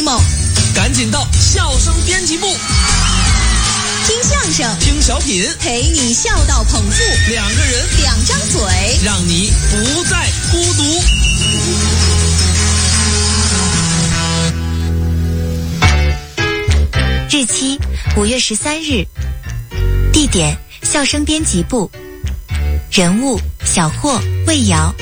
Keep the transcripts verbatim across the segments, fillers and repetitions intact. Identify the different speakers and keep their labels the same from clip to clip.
Speaker 1: emo，
Speaker 2: 赶紧到笑声编辑部，
Speaker 1: 听相声，
Speaker 2: 听小品，
Speaker 1: 陪你笑到捧腹，
Speaker 2: 两个人，
Speaker 1: 两张嘴，
Speaker 2: 让你不再孤独。
Speaker 3: 日期五月十三日，地点笑声编辑部，人物小霍、魏瑶。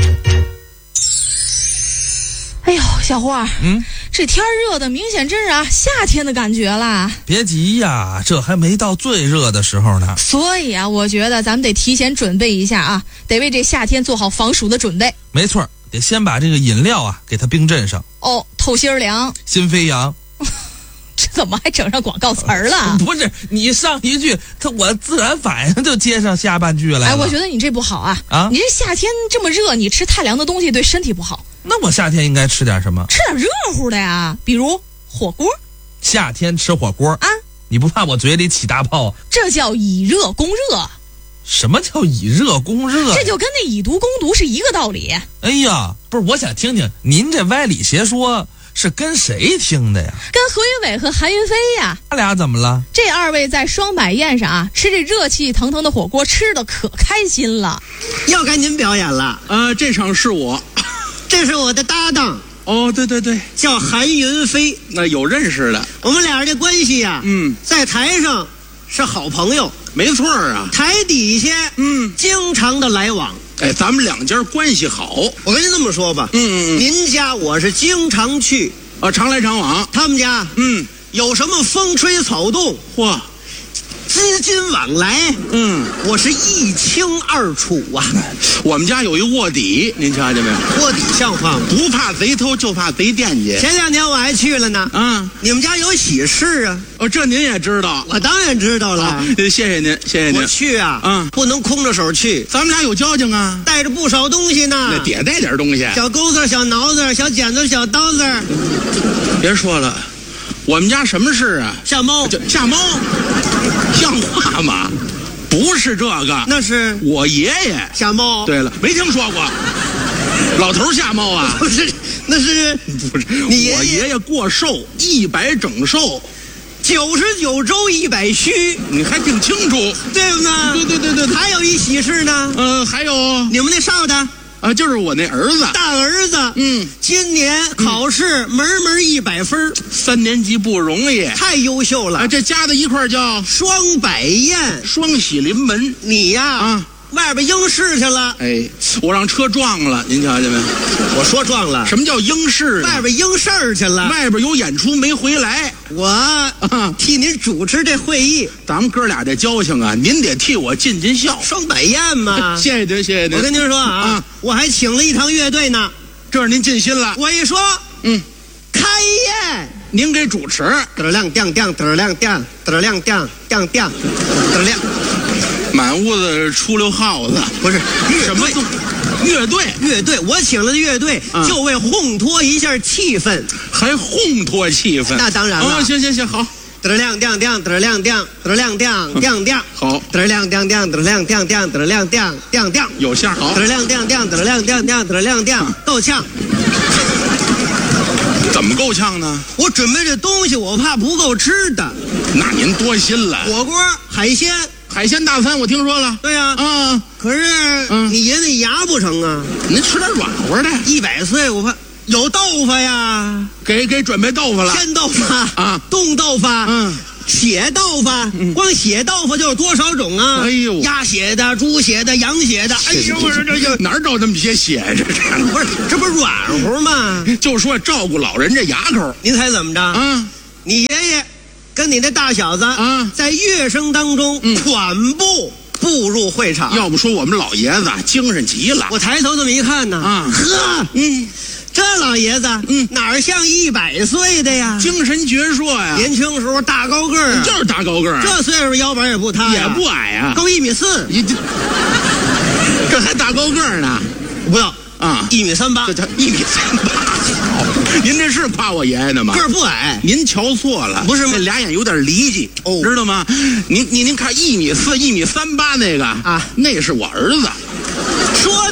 Speaker 4: 哎呦，小霍，
Speaker 2: 嗯，
Speaker 4: 这天热的明显真是啊夏天的感觉啦。
Speaker 2: 别急呀，这还没到最热的时候呢。
Speaker 4: 所以啊，我觉得咱们得提前准备一下啊，得为这夏天做好防暑的准备。
Speaker 2: 没错，得先把这个饮料啊给它冰镇上。
Speaker 4: 哦，透心凉，
Speaker 2: 新飞扬。
Speaker 4: 这怎么还整上广告词儿了？
Speaker 2: 不是，你上一句，他我自然反应就接上下半句来了。
Speaker 4: 哎，我觉得你这不好啊！
Speaker 2: 啊，
Speaker 4: 你这夏天这么热，你吃太凉的东西对身体不好。
Speaker 2: 那我夏天应该吃点什么？
Speaker 4: 吃点热乎的呀，比如火锅。
Speaker 2: 夏天吃火锅
Speaker 4: 啊？
Speaker 2: 你不怕我嘴里起大泡？
Speaker 4: 这叫以热攻热。
Speaker 2: 什么叫以热攻热？
Speaker 4: 这就跟那以毒攻毒是一个道理。
Speaker 2: 哎呀，不是，我想听听您这歪理邪说是跟谁听的呀？
Speaker 4: 跟何云伟和韩云飞呀。
Speaker 2: 他俩怎么了？
Speaker 4: 这二位在双百宴上啊，吃这热气腾腾的火锅，吃的可开心了。
Speaker 5: 要该您表演了。
Speaker 6: 呃，这场是我，
Speaker 5: 这是我的搭档。
Speaker 6: 哦，对对对，
Speaker 5: 叫韩云飞。
Speaker 6: 那有认识的。
Speaker 5: 我们俩人这关系呀、啊，
Speaker 6: 嗯，
Speaker 5: 在台上是好朋友，
Speaker 6: 没错啊。
Speaker 5: 台底下，
Speaker 6: 嗯，
Speaker 5: 经常的来往。
Speaker 6: 哎，咱们两家关系好。
Speaker 5: 我跟您这么说吧，
Speaker 6: 嗯嗯嗯，
Speaker 5: 您家我是经常去，
Speaker 6: 啊，常来常往。
Speaker 5: 他们家，
Speaker 6: 嗯，
Speaker 5: 有什么风吹草动，
Speaker 6: 嚯，
Speaker 5: 资金往来，
Speaker 6: 嗯，
Speaker 5: 我是一清二楚啊。
Speaker 6: 我们家有一卧底，您瞧见没有？
Speaker 5: 卧底像话吗？
Speaker 6: 不怕贼偷，就怕贼惦记。
Speaker 5: 前两天我还去了呢。
Speaker 6: 啊，
Speaker 5: 你们家有喜事啊？
Speaker 6: 哦，这您也知道？
Speaker 5: 我当然知道了。
Speaker 6: 啊、谢谢您，谢谢您。
Speaker 5: 我去啊，
Speaker 6: 嗯，
Speaker 5: 不能空着手去，
Speaker 6: 咱们俩有交情啊，
Speaker 5: 带着不少东西呢。
Speaker 6: 那得带点东西，
Speaker 5: 小钩子、小挠子、小剪子、小刀子。
Speaker 6: 别说了，我们家什么事啊？
Speaker 5: 下猫，
Speaker 6: 下猫，像话吗？不是这个，
Speaker 5: 那是
Speaker 6: 我爷爷
Speaker 5: 下猫。
Speaker 6: 对了，没听说过，老头下猫啊？
Speaker 5: 不是，那是
Speaker 6: 不是
Speaker 5: 你爷爷？
Speaker 6: 我爷爷过寿，一百整寿，
Speaker 5: 九十九周一百虚，
Speaker 6: 你还挺清楚，
Speaker 5: 对不呢？
Speaker 6: 对对对对对。
Speaker 5: 还有一喜事呢。
Speaker 6: 呃，还有
Speaker 5: 你们那少的。
Speaker 6: 啊，就是我那儿子，
Speaker 5: 大儿子，
Speaker 6: 嗯，
Speaker 5: 今年考试门门一百分，
Speaker 6: 三年级不容易，
Speaker 5: 太优秀了。
Speaker 6: 啊，这加在一块叫
Speaker 5: 双百宴，
Speaker 6: 双喜临门。
Speaker 5: 你呀，
Speaker 6: 啊，
Speaker 5: 外边应试去了。
Speaker 6: 哎，我让车撞了，您瞧见没？
Speaker 5: 我说撞了。
Speaker 6: 什么叫应试？
Speaker 5: 外边应事儿去了，
Speaker 6: 外边有演出没回来。
Speaker 5: 我、啊、替您主持这会议，
Speaker 6: 咱们哥俩这交情啊，您得替我尽尽孝。
Speaker 5: 双百宴嘛。
Speaker 6: 谢谢您，谢谢您。
Speaker 5: 我跟您说啊，
Speaker 6: 啊
Speaker 5: 我还请了一堂乐队呢，
Speaker 6: 这是您尽心了。
Speaker 5: 我一说，
Speaker 6: 嗯，
Speaker 5: 开宴，
Speaker 6: 您给主持。
Speaker 5: 嘚亮亮亮，嘚亮亮，嘚亮亮亮亮，嘚亮，
Speaker 6: 满屋子出溜耗子。
Speaker 5: 不是
Speaker 6: 什么乐队？
Speaker 5: 乐队，我请了乐队，
Speaker 6: 啊、
Speaker 5: 就为烘托一下气氛，
Speaker 6: 还烘托气氛。
Speaker 5: 那当然了。
Speaker 6: 哦，行行行，好。
Speaker 5: 嘚亮亮亮，嘚亮亮，嘚亮亮亮亮，
Speaker 6: 好。
Speaker 5: 嘚亮亮亮，嘚亮亮亮，嘚亮亮亮亮，
Speaker 6: 有相好。
Speaker 5: 嘚亮亮亮，嘚亮亮亮，嘚亮亮，够呛。
Speaker 6: 怎么够呛呢？
Speaker 5: 我准备这东西，我怕不够吃的。
Speaker 6: 那您多心了。
Speaker 5: 火锅、海鲜。
Speaker 6: 海鲜大餐我听说了。
Speaker 5: 对呀、
Speaker 6: 啊，嗯，
Speaker 5: 可是、嗯、你爷那牙不成啊？
Speaker 6: 您吃点软和的。
Speaker 5: 一百岁我怕有豆腐呀，
Speaker 6: 给给准备豆腐了。
Speaker 5: 鲜豆腐
Speaker 6: 啊，
Speaker 5: 冻豆腐，嗯，血豆腐，嗯、光血豆腐就有多少种啊？
Speaker 6: 哎呦，
Speaker 5: 鸭血的、猪血的、羊血的，哎呦，我说这就
Speaker 6: 哪儿找那么些血？这这
Speaker 5: 不是这不是软乎吗？
Speaker 6: 就说照顾老人这牙口，
Speaker 5: 您猜怎么着？
Speaker 6: 啊，
Speaker 5: 你爷爷跟你那大小子
Speaker 6: 啊，
Speaker 5: 在乐声当中款步步入会场。
Speaker 6: 要不说我们老爷子精神极了。
Speaker 5: 我抬头这么一看呢，
Speaker 6: 啊，
Speaker 5: 呵，嗯，这老爷子，嗯，哪儿像一百岁的呀？
Speaker 6: 精神矍铄呀！
Speaker 5: 年轻时候大高个儿，
Speaker 6: 就是大高个儿。
Speaker 5: 这岁数腰板也不塌，
Speaker 6: 也不矮呀，
Speaker 5: 高一米四。
Speaker 6: 你这这还大高个儿呢？
Speaker 5: 不要
Speaker 6: 啊，
Speaker 5: 一米三八，
Speaker 6: 这叫一米三八。您这是夸我爷爷呢吗？
Speaker 5: 个儿不矮，
Speaker 6: 您瞧错了，
Speaker 5: 不是吗？
Speaker 6: 那俩眼有点离奇，哦，知道吗？您您您看一米四、一米三八那个
Speaker 5: 啊，
Speaker 6: 那是我儿子。
Speaker 5: 说的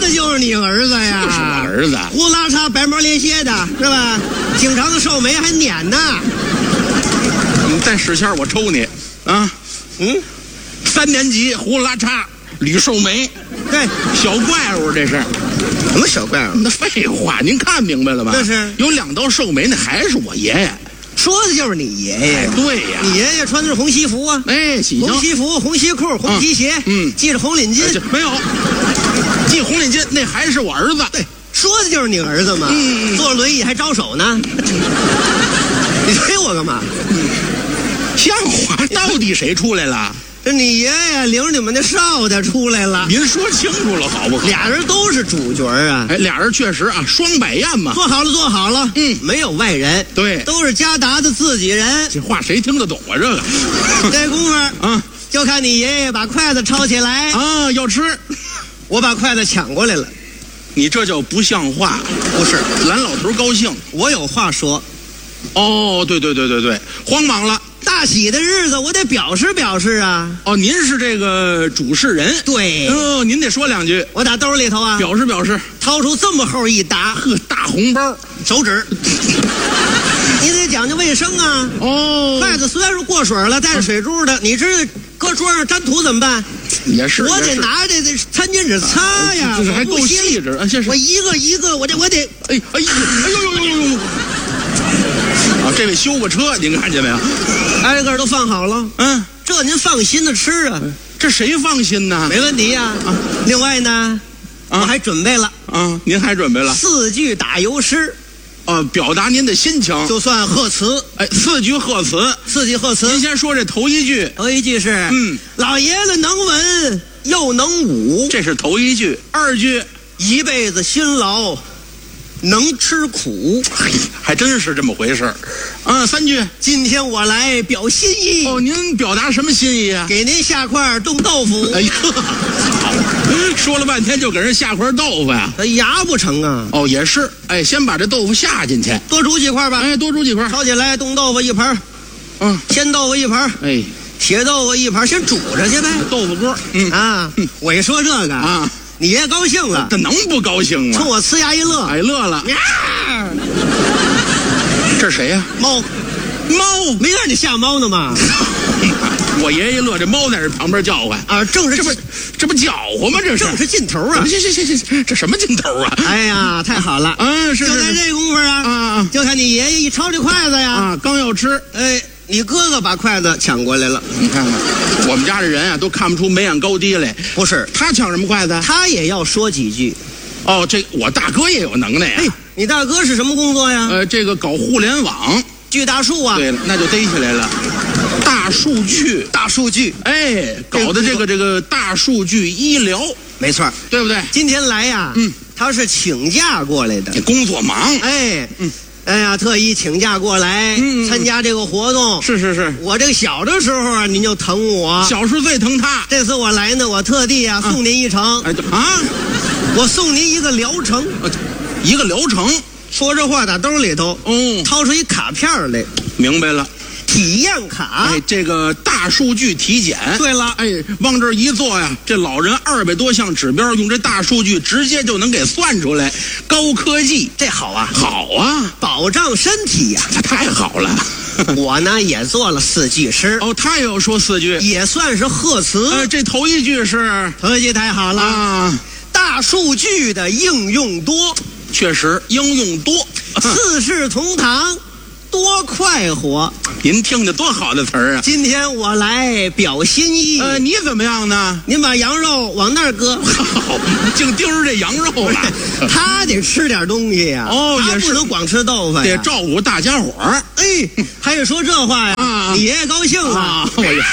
Speaker 5: 的就是你儿子呀，
Speaker 6: 就是我儿子
Speaker 5: 呼啦嚓白毛连蝎的是吧？经常的瘦眉还撵呢。
Speaker 6: 你再使劲我抽你啊！
Speaker 5: 嗯，
Speaker 6: 三年级呼啦嚓吕寿梅，
Speaker 5: 对，
Speaker 6: 小怪物这是。
Speaker 5: 什么小怪物？
Speaker 6: 那废话，您看明白了吧？
Speaker 5: 那是
Speaker 6: 有两道寿眉，那还是我爷爷。
Speaker 5: 说的就是你爷爷。
Speaker 6: 哎，对呀，
Speaker 5: 你爷爷穿的是红西服啊，
Speaker 6: 哎，喜
Speaker 5: 红西服、红西裤、红皮鞋，
Speaker 6: 嗯，
Speaker 5: 系着红领巾，
Speaker 6: 哎没有系红领巾，那还是我儿子。
Speaker 5: 对，说的就是你儿子嘛。
Speaker 6: 嗯，
Speaker 5: 坐轮椅还招手呢。你推我干嘛？
Speaker 6: 像话！到底谁出来了？
Speaker 5: 这你爷爷领着你们那少的出来了。
Speaker 6: 您说清楚了好不好？
Speaker 5: 俩人都是主角啊。
Speaker 6: 哎，俩人确实啊，双百宴嘛。
Speaker 5: 做好了，做好了。
Speaker 6: 嗯，
Speaker 5: 没有外人。
Speaker 6: 对，
Speaker 5: 都是家达的自己人。
Speaker 6: 这话谁听得懂啊？这个。
Speaker 5: 这功夫
Speaker 6: 啊，
Speaker 5: 就看你爷爷把筷子抄起来
Speaker 6: 啊，要吃，
Speaker 5: 我把筷子抢过来了。
Speaker 6: 你这叫不像话。
Speaker 5: 不是，
Speaker 6: 蓝老头高兴，
Speaker 5: 我有话说。
Speaker 6: 哦，对对对对对，慌忙了。
Speaker 5: 大喜的日子，我得表示表示啊！
Speaker 6: 哦，您是这个主事人，
Speaker 5: 对，
Speaker 6: 哦，您得说两句。
Speaker 5: 我打兜里头啊，
Speaker 6: 表示表示，
Speaker 5: 掏出这么厚一沓，
Speaker 6: 呵，大红包，
Speaker 5: 手指，你得讲究卫生啊！
Speaker 6: 哦，
Speaker 5: 筷子虽然是过水了，带着水珠的，你知道搁桌上沾土怎么办？
Speaker 6: 也是，
Speaker 5: 我得拿这这餐巾纸擦呀，
Speaker 6: 这是还够细致啊！这是
Speaker 5: 我一个一个，我这我得，
Speaker 6: 哎哎呦哎呦呦呦呦呦！啊，这位修过车，您看见没有？
Speaker 5: 挨个都放好了。
Speaker 6: 嗯，
Speaker 5: 这您放心的吃啊。
Speaker 6: 这谁放心呢？
Speaker 5: 没问题呀。啊，另外呢，我还准备了
Speaker 6: 啊，您还准备了
Speaker 5: 四句打油诗，
Speaker 6: 啊，表达您的心情，
Speaker 5: 就算贺词。
Speaker 6: 哎，四句贺词，
Speaker 5: 四句贺词。
Speaker 6: 您先说这头一句。
Speaker 5: 头一句是，
Speaker 6: 嗯，
Speaker 5: 老爷子能文又能武，
Speaker 6: 这是头一句。二句，
Speaker 5: 一辈子辛劳，能吃苦。
Speaker 6: 嘿，还真是这么回事儿。啊，三句，
Speaker 5: 今天我来表心意。
Speaker 6: 哦，您表达什么心意啊？
Speaker 5: 给您下块冻豆腐。
Speaker 6: 哎呀，好，说了半天就给人下块豆腐呀？
Speaker 5: 他牙不成啊。
Speaker 6: 哦，也是。哎，先把这豆腐下进去，
Speaker 5: 多煮几块吧。
Speaker 6: 哎，多煮几块。
Speaker 5: 炒起来，冻豆腐一盘，
Speaker 6: 嗯，
Speaker 5: 鲜豆腐一盘，
Speaker 6: 哎，
Speaker 5: 铁豆腐一盘，先煮着去呗。
Speaker 6: 豆腐锅，嗯
Speaker 5: 啊，我一说这个
Speaker 6: 啊，
Speaker 5: 你爷高兴了，
Speaker 6: 这能不高兴吗？
Speaker 5: 冲我呲牙一乐，
Speaker 6: 哎，乐了。
Speaker 5: 呀，
Speaker 6: 这是谁呀？
Speaker 5: 猫，
Speaker 6: 猫，
Speaker 5: 没让你吓猫呢吗？
Speaker 6: 我爷爷乐，这猫在这旁边叫唤
Speaker 5: 啊，正是
Speaker 6: 这不这不搅和吗？这是
Speaker 5: 正是劲头啊！
Speaker 6: 行行行行，这什么劲头啊？
Speaker 5: 哎呀，太好了！
Speaker 6: 嗯，是
Speaker 5: 就在这功夫啊，
Speaker 6: 啊，
Speaker 5: 就看你爷爷一抄这筷子呀，
Speaker 6: 啊，刚要吃，
Speaker 5: 哎，你哥哥把筷子抢过来了。
Speaker 6: 你看看，我们家这人啊，都看不出眉眼高低来。
Speaker 5: 不是，
Speaker 6: 他抢什么筷子？
Speaker 5: 他也要说几句。
Speaker 6: 哦，这我大哥也有能耐呀。
Speaker 5: 哎，你大哥是什么工作呀？
Speaker 6: 呃，这个搞互联网，
Speaker 5: 锯大树啊。
Speaker 6: 对了，那就逮起来了。大数据，
Speaker 5: 大数据，
Speaker 6: 哎，搞的这个这个大数据医疗，
Speaker 5: 没错，
Speaker 6: 对不对？
Speaker 5: 今天来呀，
Speaker 6: 嗯，
Speaker 5: 他是请假过来的，
Speaker 6: 工作忙，
Speaker 5: 哎，嗯，哎呀，特意请假过来，
Speaker 6: 嗯，
Speaker 5: 参加这个活动。
Speaker 6: 是是是，
Speaker 5: 我这个小的时候啊，您就疼我，
Speaker 6: 小时候最疼他。
Speaker 5: 这次我来呢，我特地啊送您一程，
Speaker 6: 哎啊，
Speaker 5: 我送您一个疗程，
Speaker 6: 一个疗程。
Speaker 5: 说这话打兜里头，
Speaker 6: 哦，
Speaker 5: 掏出一卡片来，
Speaker 6: 明白了。
Speaker 5: 体验卡，
Speaker 6: 哎，这个大数据体检。
Speaker 5: 对了，
Speaker 6: 哎，往这儿一坐呀，这老人二百多项指标，用这大数据直接就能给算出来，高科技，
Speaker 5: 这好啊，
Speaker 6: 好啊，
Speaker 5: 保障身体呀、
Speaker 6: 啊，这太好了。
Speaker 5: 我呢也做了四句诗，
Speaker 6: 哦，他也要说四句，
Speaker 5: 也算是贺词。
Speaker 6: 呃，这头一句是，
Speaker 5: 头一句太好了
Speaker 6: 啊，
Speaker 5: 大数据的应用多，
Speaker 6: 确实应用多，
Speaker 5: 四世同堂。多快活！
Speaker 6: 您听着多好的词儿啊！
Speaker 5: 今天我来表心意。
Speaker 6: 呃，你怎么样呢？
Speaker 5: 您把羊肉往那儿搁。
Speaker 6: 好，净盯着这羊肉了。
Speaker 5: 他得吃点东西呀、啊。
Speaker 6: 哦，也是
Speaker 5: 不能光吃豆腐呀，
Speaker 6: 得照顾大家伙儿。
Speaker 5: 哎，还得说这话呀？
Speaker 6: 啊，
Speaker 5: 你爷爷高兴了。
Speaker 6: 啊、我呀，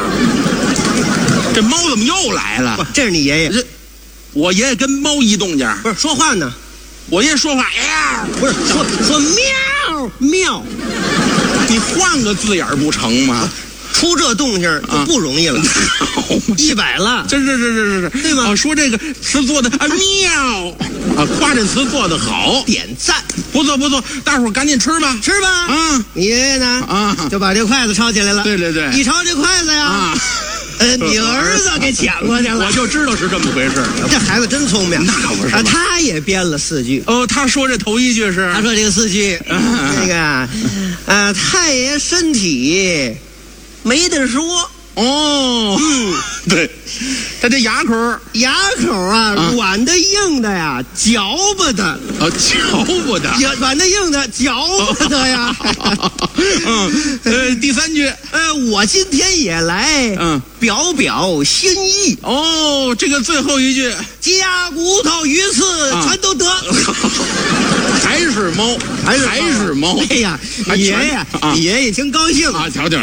Speaker 6: 这猫怎么又来了？
Speaker 5: 不，这是你爷爷。
Speaker 6: 这我爷爷跟猫一动静，
Speaker 5: 不是说话呢。
Speaker 6: 我爷说话，哎，
Speaker 5: 不是说说喵喵，
Speaker 6: 你换个字眼不成吗？
Speaker 5: 出这动静就不容易了，一百了，
Speaker 6: 这是是是是是，
Speaker 5: 对吗？
Speaker 6: 啊，说这个词做的啊喵啊，夸这词做的好，
Speaker 5: 点赞，
Speaker 6: 不错不错，大伙儿赶紧吃吧，
Speaker 5: 吃吧，
Speaker 6: 啊，
Speaker 5: 你爷爷呢？
Speaker 6: 啊，
Speaker 5: 就把这筷子抄起来了，
Speaker 6: 对对对，
Speaker 5: 一抄这筷子呀，
Speaker 6: 啊，
Speaker 5: 呃，你儿子给捡过去了。
Speaker 6: 我就知道是这么回事。
Speaker 5: 这孩子真聪明，
Speaker 6: 那可不是
Speaker 5: 啊，他也编了四句。
Speaker 6: 哦，他说这头一句是，
Speaker 5: 他说这个四句，那个，呃，太爷身体没得说。
Speaker 6: 哦，嗯，对，他这牙口
Speaker 5: 牙口啊，
Speaker 6: 啊
Speaker 5: 软的硬的呀，嚼巴的，
Speaker 6: 啊，嚼不得。
Speaker 5: 呀，软的硬的，嚼巴的呀。
Speaker 6: 嗯，呃，第三句，
Speaker 5: 呃，我今天也来，
Speaker 6: 嗯，
Speaker 5: 表表心意。
Speaker 6: 哦，这个最后一句，
Speaker 5: 鸡骨头、鱼刺
Speaker 6: 啊
Speaker 5: 全都得。
Speaker 6: 还是猫，还是还是猫。
Speaker 5: 哎呀，
Speaker 6: 还
Speaker 5: 爷爷
Speaker 6: 全啊，
Speaker 5: 爷爷挺高兴
Speaker 6: 啊，瞧瞧，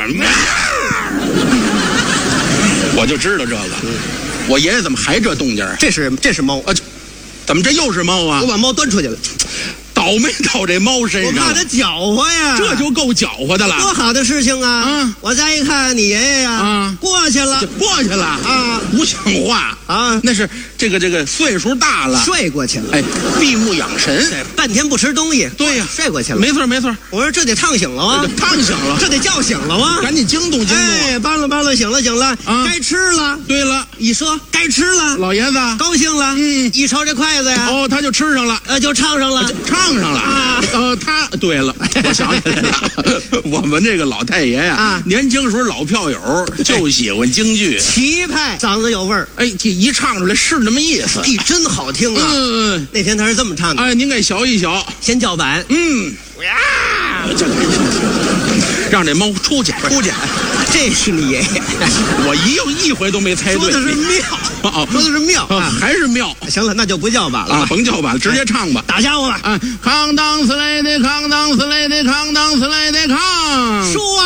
Speaker 6: 我就知道这个。我爷爷怎么还这动静儿？
Speaker 5: 这是这是猫
Speaker 6: 啊，怎么这又是猫啊
Speaker 5: 我？把猫端出去了，
Speaker 6: 倒霉到这猫身
Speaker 5: 我
Speaker 6: 上了，
Speaker 5: 怕它搅和呀。
Speaker 6: 这就够搅和的了。
Speaker 5: 多好的事情啊！
Speaker 6: 嗯
Speaker 5: 我再一看，你爷爷呀，
Speaker 6: 啊
Speaker 5: 过去了
Speaker 6: 就过去了
Speaker 5: 啊，
Speaker 6: 不像话
Speaker 5: 啊，
Speaker 6: 那是这个这个岁数大了，
Speaker 5: 睡过去了。
Speaker 6: 哎，闭目养神。
Speaker 5: 半天不吃东西，
Speaker 6: 对呀
Speaker 5: 睡过去了。
Speaker 6: 没错没错，
Speaker 5: 我说这得烫醒了啊，
Speaker 6: 这烫醒了，
Speaker 5: 这得叫醒了啊，
Speaker 6: 赶紧惊动惊动。
Speaker 5: 哎，扒拉扒拉，醒了醒了，
Speaker 6: 啊
Speaker 5: 该吃了。
Speaker 6: 对了，
Speaker 5: 一说该吃了，
Speaker 6: 老爷子，
Speaker 5: 高兴了，
Speaker 6: 嗯
Speaker 5: 一瞅这筷子呀，
Speaker 6: 哦，他就吃上了。
Speaker 5: 呃，就唱上了。
Speaker 6: 唱上了
Speaker 5: 啊
Speaker 6: 呃，他对了，我想起来了，我们这个老太爷呀，
Speaker 5: 啊
Speaker 6: 年轻时候老票友就喜欢京剧，
Speaker 5: 齐派，嗓子有味儿，
Speaker 6: 哎，这一唱出来是那么意思。
Speaker 5: 哎，真好听啊！
Speaker 6: 嗯嗯，
Speaker 5: 那天他是这么唱的，
Speaker 6: 哎，您给学一学，
Speaker 5: 先叫板，
Speaker 6: 嗯，呀，这让这猫出去，出去。
Speaker 5: 这是你爷爷，
Speaker 6: 我一又一回都没猜对，
Speaker 5: 说的是妙，
Speaker 6: 哦
Speaker 5: 说的是妙
Speaker 6: 啊，
Speaker 5: 啊！
Speaker 6: 还是妙
Speaker 5: 行了，那就不叫板了
Speaker 6: 啊，
Speaker 5: 吧，
Speaker 6: 甭叫板了，直接唱吧。
Speaker 5: 打家伙吧，
Speaker 6: 啊，扛当呲嘞的扛当呲嘞的扛当呲嘞的扛，
Speaker 5: 说